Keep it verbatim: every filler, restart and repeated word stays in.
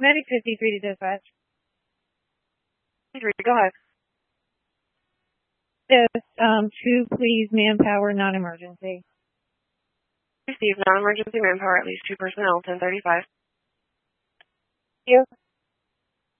Medic fifty-three to dispatch. fifty-three, go ahead. Yes, um, two, please, manpower, non-emergency. Receive non-emergency manpower, at least two personnel, ten thirty-five. Thank you.